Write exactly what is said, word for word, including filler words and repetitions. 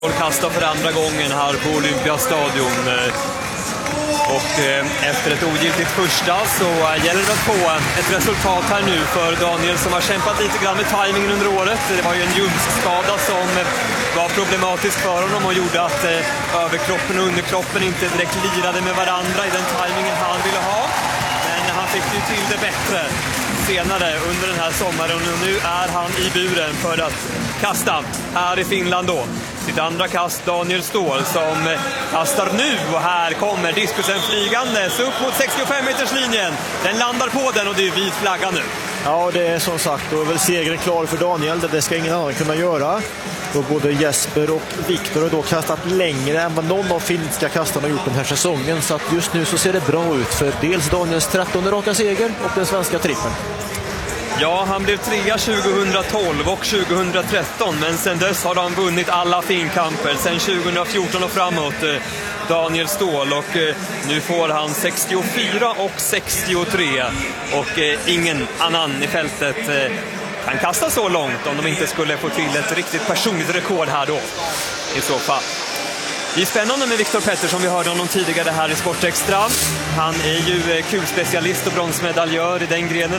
Kastar för andra gången här på Olympiastadion. Och efter ett ogiltigt första så gäller det att få ett resultat här nu för Daniel som har kämpat lite grann med tajmingen under året. Det var ju en ljumskskada som var problematisk för honom och gjorde att överkroppen och underkroppen inte direkt lirade med varandra i den tajmingen han ville ha. Men han fick ju till det bättre senare under den här sommaren och nu är han i buren för att kasta här i Finland då. Sitt andra kast Daniel Ståhl som kastar nu och här kommer diskusen flygandes upp mot sextiofem meters linjen. Den landar på den och det är vit flagga nu. Ja, det är som sagt då är väl segern klar för Daniel. Det ska ingen annan kunna göra. Då både Jesper och Viktor har då kastat längre än vad någon av finska kastarna har gjort den här säsongen. Så att just nu så ser det bra ut för dels Daniels trettonde raka seger och den svenska trippen. Ja, han blev trea tjugohundratolv och tjugohundratretton, men sen dess har han vunnit alla finkamper sen tjugohundrafjorton och framåt, Daniel Ståhl, och nu får han sextiofyra och sextiotre och ingen annan i fältet kan kasta så långt om de inte skulle få till ett riktigt personligt rekord här då i så fall. Det är spännande med Viktor Pettersson, vi hörde honom tidigare här i Sportextra. Han är ju kulspecialist och bronsmedaljör i den grenen.